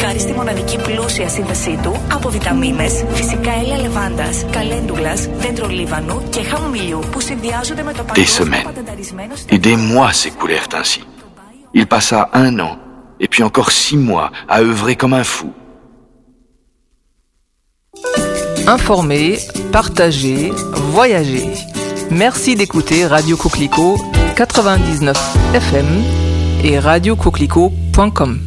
χάρη στη μοναδική πλούσια σύνθεσή του από βιταμίνες, φυσικά έλαια λεβάντας, καλέντουλας, δέντρο λίβανου και χαμομηλιού που συνδυάζονται με το παγκόσμιο πατενταρισμένο... Et des mois s'écoulèrent ainsi. Il passa 1 an, et puis encore 6 mois à œuvrer comme un fou. Informer, partager, voyager. Merci d'écouter Radio Coquelicot 99 FM et radiocoquelicot.com.